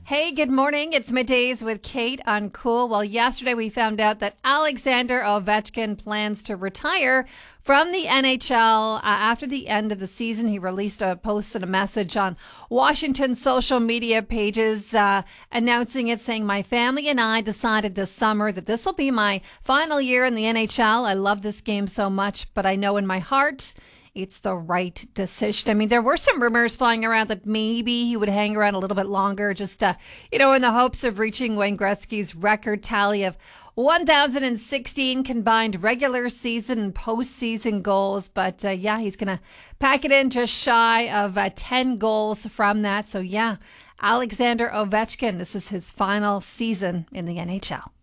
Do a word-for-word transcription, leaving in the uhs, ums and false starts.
Hey, good morning. It's Middays with Kate on Cool. Well, yesterday we found out that Alexander Ovechkin plans to retire from the N H L uh, after the end of the season. He released a post and a message on Washington's social media pages uh, announcing it, saying, "My family and I decided this summer that this will be my final year in the N H L. I love this game so much, but I know in my heart it's the right decision." I mean, there were some rumors flying around that maybe he would hang around a little bit longer, just, uh, you know, in the hopes of reaching Wayne Gretzky's record tally of one thousand sixteen combined regular season and postseason goals. But, uh, yeah, he's going to pack it in just shy of uh, ten goals from that. So, yeah, Alexander Ovechkin, this is his final season in the N H L.